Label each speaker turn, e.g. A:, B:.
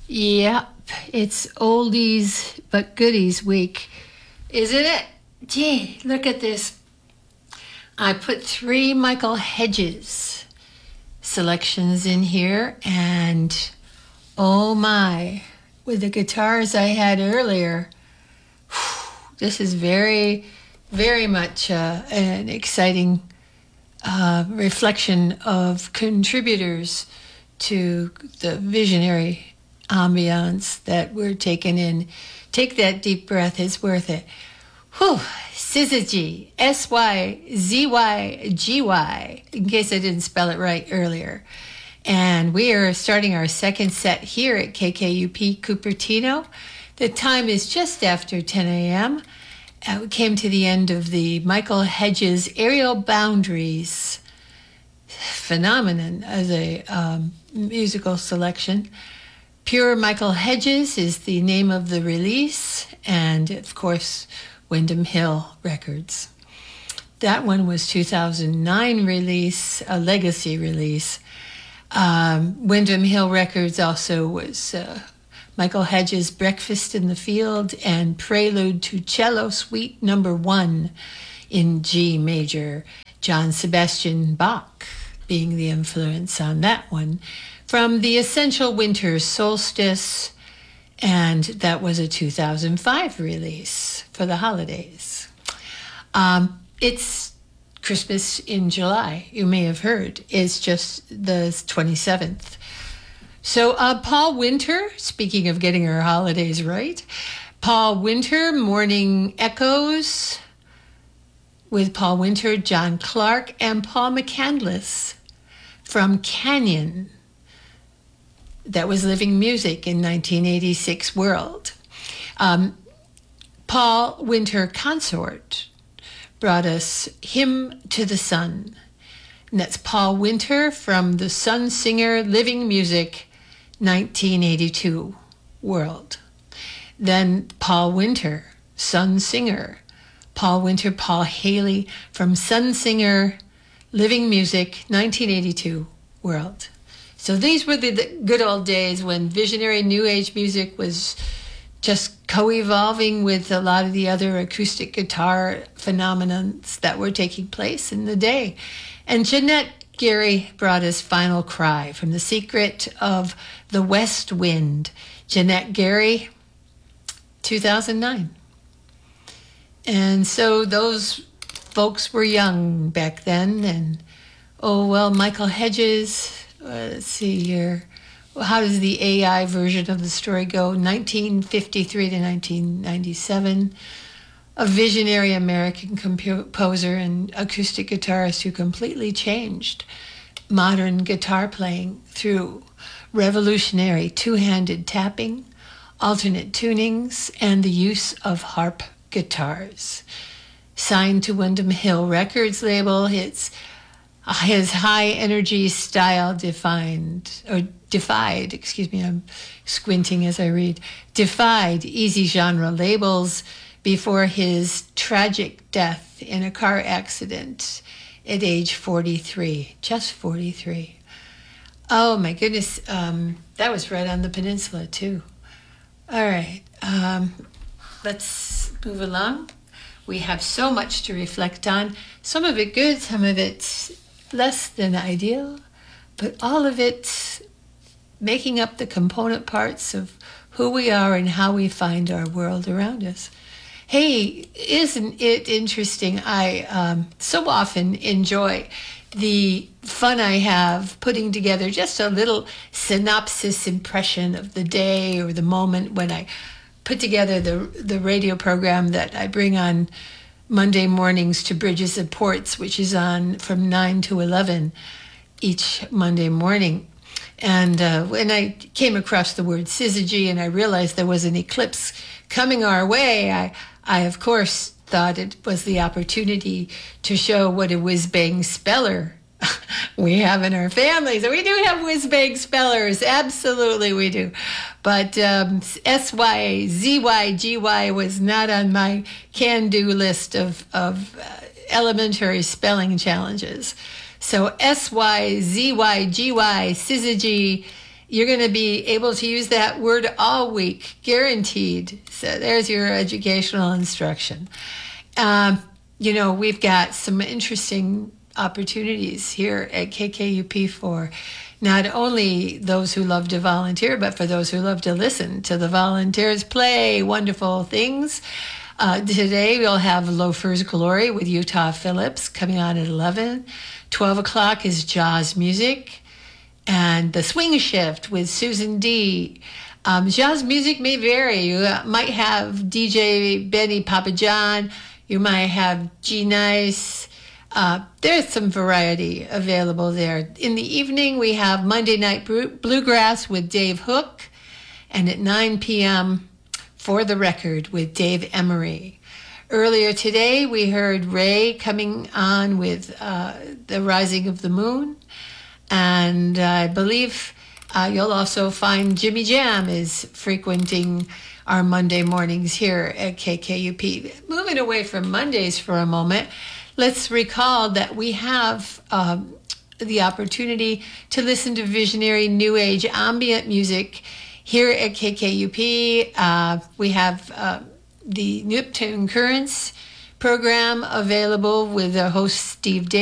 A: Yep, it's oldies but goodies week, isn't it? Gee, look at this. I put 3 Michael Hedges selections in here, and oh my, with the guitars I had earlier, this is very, very much an exciting reflection of contributors to the visionary ambiance that we're taking in. Take that deep breath, it's worth it. Whew, Syzygy, Syzygy, in case I didn't spell it right earlier. And we are starting our second set here at KKUP Cupertino. The time is just after 10 a.m. We came to the end of the Michael Hedges Aerial Boundaries phenomenon as a musical selection. Pure Michael Hedges is the name of the release, and of course, Windham Hill Records. That one was 2009 release, a legacy release. Windham Hill Records also was Michael Hedges' Breakfast in the Field and Prelude to Cello Suite No. 1 in G major. John Sebastian Bach being the influence on that one. From the Essential Winter Solstice, and that was a 2005 release for the holidays. It's Christmas in July, you may have heard. It's just the 27th. So Paul Winter, speaking of getting our holidays right, Paul Winter, Morning Echoes with Paul Winter, John Clark, and Paul McCandless from Canyon. That was Living Music in 1986 World. Paul Winter Consort brought us Hymn to the Sun. And that's Paul Winter from the Sun Singer Living Music 1982 World. Then Paul Winter, Sun Singer. Paul Winter, Paul Haley from Sun Singer Living Music 1982 World. So these were the good old days when visionary New Age music was just co-evolving with a lot of the other acoustic guitar phenomena that were taking place in the day. And Jeanette Gary brought us Final Cry from The Secret of the West Wind. Jeanette Gary, 2009. And so those folks were young back then. And, oh, well, Michael Hedges... let's see here. How does the AI version of the story go? 1953 to 1997. A visionary American composer and acoustic guitarist who completely changed modern guitar playing through revolutionary two-handed tapping, alternate tunings, and the use of harp guitars. Signed to Windham Hill Records label, his high energy style defied, I'm squinting as I read, defied easy genre labels before his tragic death in a car accident at age 43, just 43. Oh my goodness, that was right on the peninsula too. All right, let's move along. We have so much to reflect on, some of it good, some of it less than ideal, but all of it making up the component parts of who we are and how we find our world around us. Hey, isn't it interesting? I so often enjoy the fun I have putting together just a little synopsis impression of the day or the moment when I put together the radio program that I bring on Monday mornings to Bridges and Ports, which is on from 9 to 11 each Monday morning. And when I came across the word syzygy and I realized there was an eclipse coming our way, I of course thought it was the opportunity to show what a whiz-bang speller we have in our families. We do have whiz-bang spellers, absolutely we do. But SYZYGY was not on my can-do list of elementary spelling challenges. So SYZYGY, syzygy, you're going to be able to use that word all week, guaranteed. So there's your educational instruction. We've got some interesting opportunities here at KKUP for not only those who love to volunteer, but for those who love to listen to the volunteers play wonderful things. Today we'll have Loafer's Glory with Utah Phillips coming on at 11. 12 o'clock is jazz music. And the Swing Shift with Susan D. Jazz music may vary. You might have DJ Benny Papa John. You might have G Nice. There's some variety available there. In the evening, we have Monday Night Bluegrass with Dave Hook. And at 9 p.m., For the Record with Dave Emery. Earlier today, we heard Ray coming on with The Rising of the Moon. And I believe you'll also find Jimmy Jam is frequenting our Monday mornings here at KKUP. Moving away from Mondays for a moment, let's recall that we have the opportunity to listen to visionary New Age ambient music here at KKUP. We have the Nipton Currents program available with our host Steve Davis.